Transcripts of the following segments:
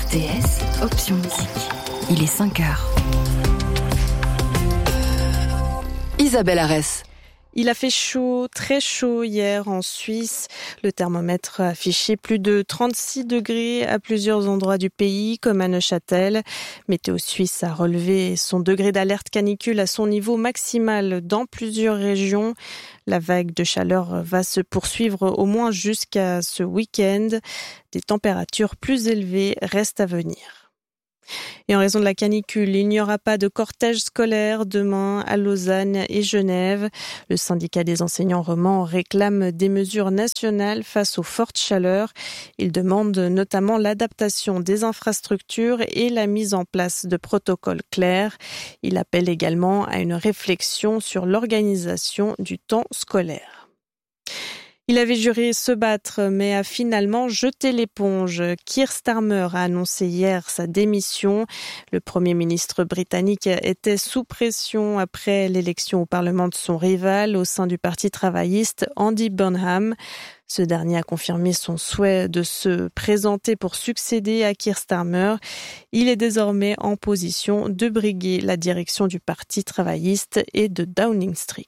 RTS, option musique. Il est 5h. Isabelle Arès. Il a fait chaud, très chaud hier en Suisse. Le thermomètre a affiché plus de 36 degrés à plusieurs endroits du pays, comme à Neuchâtel. Météo Suisse a relevé son degré d'alerte canicule à son niveau maximal dans plusieurs régions. La vague de chaleur va se poursuivre au moins jusqu'à ce week-end. Des températures plus élevées restent à venir. Et en raison de la canicule, il n'y aura pas de cortège scolaire demain à Lausanne et Genève. Le syndicat des enseignants romans réclame des mesures nationales face aux fortes chaleurs. Il demande notamment l'adaptation des infrastructures et la mise en place de protocoles clairs. Il appelle également à une réflexion sur l'organisation du temps scolaire. Il avait juré se battre, mais a finalement jeté l'éponge. Keir Starmer a annoncé hier sa démission. Le Premier ministre britannique était sous pression après l'élection au Parlement de son rival au sein du Parti travailliste, Andy Burnham. Ce dernier a confirmé son souhait de se présenter pour succéder à Keir Starmer. Il est désormais en position de briguer la direction du Parti travailliste et de Downing Street.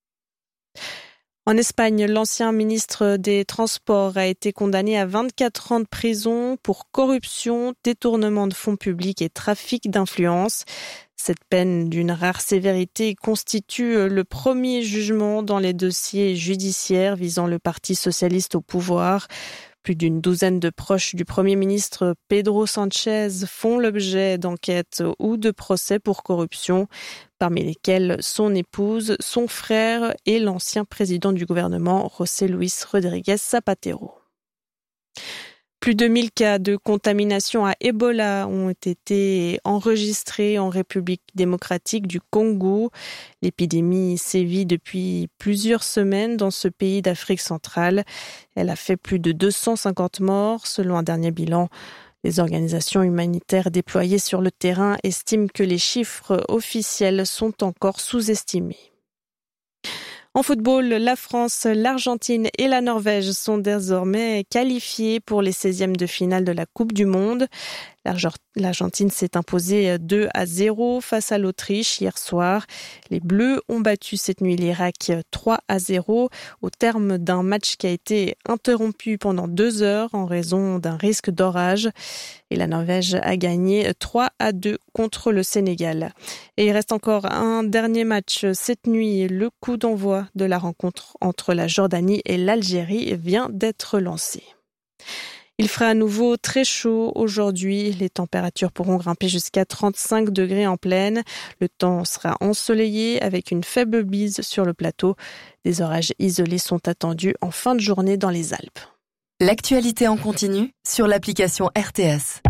En Espagne, l'ancien ministre des Transports a été condamné à 24 ans de prison pour corruption, détournement de fonds publics et trafic d'influence. Cette peine d'une rare sévérité constitue le premier jugement dans les dossiers judiciaires visant le Parti socialiste au pouvoir. Plus d'une douzaine de proches du Premier ministre Pedro Sánchez font l'objet d'enquêtes ou de procès pour corruption, parmi lesquels son épouse, son frère et l'ancien président du gouvernement, José Luis Rodríguez Zapatero. Plus de 1000 cas de contamination à Ebola ont été enregistrés en République démocratique du Congo. L'épidémie sévit depuis plusieurs semaines dans ce pays d'Afrique centrale. Elle a fait plus de 250 morts selon un dernier bilan. Les organisations humanitaires déployées sur le terrain estiment que les chiffres officiels sont encore sous-estimés. En football, la France, l'Argentine et la Norvège sont désormais qualifiées pour les 16e de finale de la Coupe du Monde. L'Argentine s'est imposée 2-0 face à l'Autriche hier soir. Les Bleus ont battu cette nuit l'Irak 3-0 au terme d'un match qui a été interrompu pendant 2 heures en raison d'un risque d'orage. Et la Norvège a gagné 3-2 contre le Sénégal. Et il reste encore un dernier match cette nuit. Le coup d'envoi de la rencontre entre la Jordanie et l'Algérie vient d'être lancé. Il fera à nouveau très chaud aujourd'hui. Les températures pourront grimper jusqu'à 35 degrés en plaine. Le temps sera ensoleillé avec une faible bise sur le plateau. Des orages isolés sont attendus en fin de journée dans les Alpes. L'actualité en continu sur l'application RTS.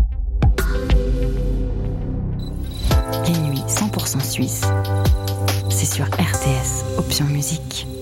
Les nuits 100% suisses. C'est sur RTS, option musique.